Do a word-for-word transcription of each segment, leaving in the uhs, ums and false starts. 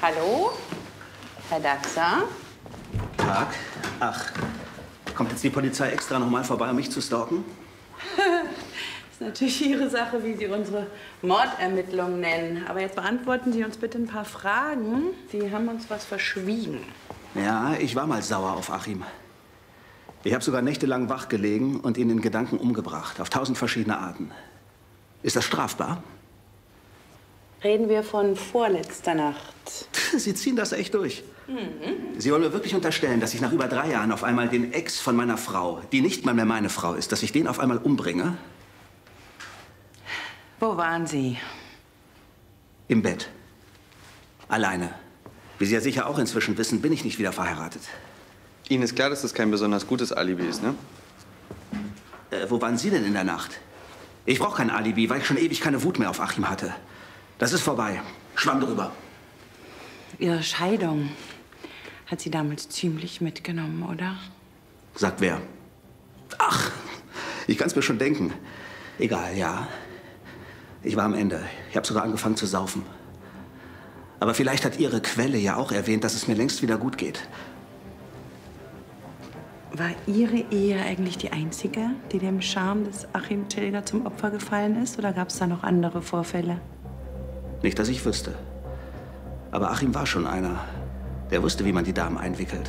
Hallo? Herr Daxer? Tag. Ach, kommt jetzt die Polizei extra noch mal vorbei, um mich zu stalken? Das ist natürlich Ihre Sache, wie Sie unsere Mordermittlungen nennen. Aber jetzt beantworten Sie uns bitte ein paar Fragen. Sie haben uns was verschwiegen. Ja, ich war mal sauer auf Achim. Ich habe sogar nächtelang wach gelegen und ihn in Gedanken umgebracht. Auf tausend verschiedene Arten. Ist das strafbar? Reden wir von vorletzter Nacht. Sie ziehen das echt durch. Mhm. Sie wollen mir wirklich unterstellen, dass ich nach über drei Jahren auf einmal den Ex von meiner Frau, die nicht mal mehr meine Frau ist, dass ich den auf einmal umbringe? Wo waren Sie? Im Bett. Alleine. Wie Sie ja sicher auch inzwischen wissen, bin ich nicht wieder verheiratet. Ihnen ist klar, dass das kein besonders gutes Alibi ist, ne? Äh, wo waren Sie denn in der Nacht? Ich brauche kein Alibi, weil ich schon ewig keine Wut mehr auf Achim hatte. Das ist vorbei. Schwamm drüber. Ihre Scheidung hat Sie damals ziemlich mitgenommen, oder? Sagt wer? Ach, ich kann es mir schon denken. Egal, ja. Ich war am Ende. Ich habe sogar angefangen zu saufen. Aber vielleicht hat Ihre Quelle ja auch erwähnt, dass es mir längst wieder gut geht. War Ihre Ehe eigentlich die einzige, die dem Charme des Achim Tilger zum Opfer gefallen ist? Oder gab es da noch andere Vorfälle? Nicht, dass ich wüsste. Aber Achim war schon einer. Der wusste, wie man die Damen einwickelt.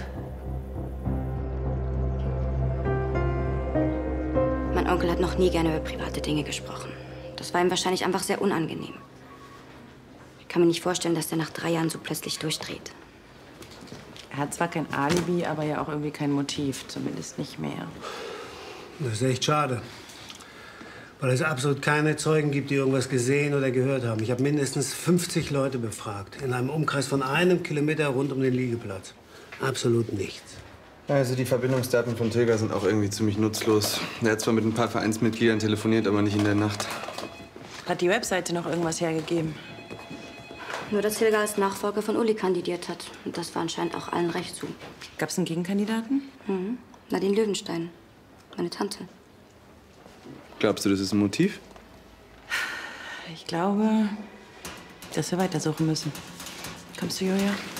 Mein Onkel hat noch nie gerne über private Dinge gesprochen. Das war ihm wahrscheinlich einfach sehr unangenehm. Ich kann mir nicht vorstellen, dass der nach drei Jahren so plötzlich durchdreht. Er hat zwar kein Alibi, aber ja auch irgendwie kein Motiv. Zumindest nicht mehr. Das ist echt schade. Weil es absolut keine Zeugen gibt, die irgendwas gesehen oder gehört haben. Ich habe mindestens fünfzig Leute befragt. In einem Umkreis von einem Kilometer rund um den Liegeplatz. Absolut nichts. Also die Verbindungsdaten von Tilger sind auch irgendwie ziemlich nutzlos. Er hat zwar mit ein paar Vereinsmitgliedern telefoniert, aber nicht in der Nacht. Hat die Webseite noch irgendwas hergegeben? Nur, dass Tilger als Nachfolger von Uli kandidiert hat. Und das war anscheinend auch allen recht zu. Gab es einen Gegenkandidaten? Mhm. Nadine Löwenstein. Meine Tante. Glaubst du, das ist ein Motiv? Ich glaube, dass wir weitersuchen müssen. Kommst du, Julia?